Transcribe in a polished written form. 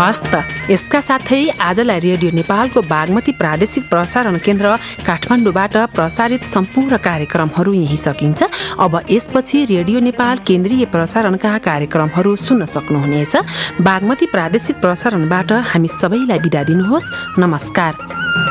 हस्त यसका साथै आजलाई रेडियो नेपालको बागमती प्रादेशिक प्रसारण केन्द्र काठमाडौँबाट प्रसारित सम्पूर्ण कार्यक्रमहरू यही सकिन्छ। अब यसपछि रेडियो नेपाल केन्द्रीय प्रसारणका कार्यक्रमहरू सुन्न सक्नुहुनेछ। बागमती प्रादेशिक प्रसारणबाट हामी सबैलाई बिदा दिनुहोस्। नमस्कार।